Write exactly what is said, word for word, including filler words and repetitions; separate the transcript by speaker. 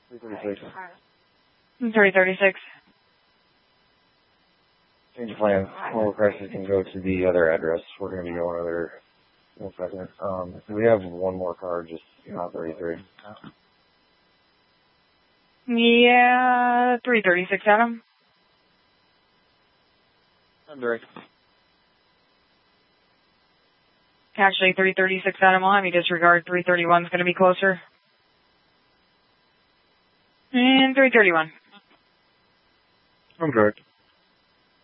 Speaker 1: three thirty-six.
Speaker 2: three thirty-six.
Speaker 1: Change of plan. More prices can go to the other address. We're going to be going over in a second. Um, we have one more car, just not thirty-three.
Speaker 2: Yeah, three thirty-six, Adam.
Speaker 1: I'm direct.
Speaker 2: Actually, three thirty-six, Adam. I'll have you disregard. three thirty-one is going to be closer. And three thirty-one.
Speaker 1: I'm direct.